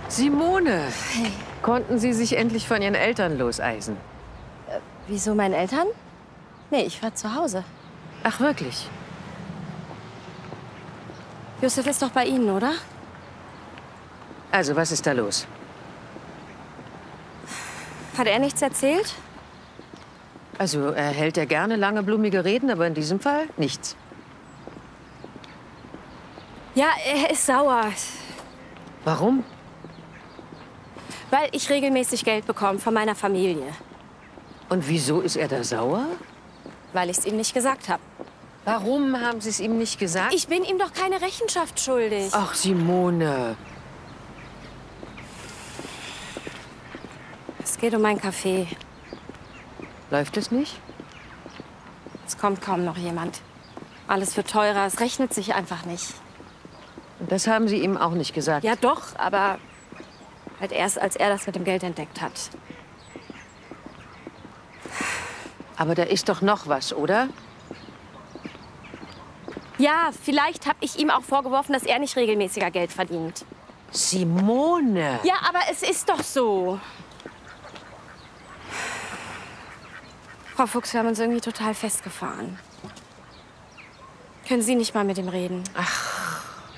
Simone! Hey. Konnten Sie sich endlich von Ihren Eltern loseisen? Wieso meinen Eltern? Nee, ich war zu Hause. Ach, wirklich? Yusuf ist doch bei Ihnen, oder? Also, was ist da los? Hat er nichts erzählt? Also, er hält ja gerne lange, blumige Reden, aber in diesem Fall nichts. Ja, er ist sauer. Warum? Weil ich regelmäßig Geld bekomme von meiner Familie. Und wieso ist er da sauer? Weil ich es ihm nicht gesagt habe. Warum haben Sie es ihm nicht gesagt? Ich bin ihm doch keine Rechenschaft schuldig. Ach, Simone. Es geht um mein Café. Läuft es nicht? Es kommt kaum noch jemand. Alles wird teurer, es rechnet sich einfach nicht. Und das haben Sie ihm auch nicht gesagt? Ja doch, aber halt erst, als er das mit dem Geld entdeckt hat. Aber da ist doch noch was, oder? Ja, vielleicht habe ich ihm auch vorgeworfen, dass er nicht regelmäßiger Geld verdient. Simone! Ja, aber es ist doch so. Frau Fuchs, wir haben uns irgendwie total festgefahren. Können Sie nicht mal mit ihm reden? Ach,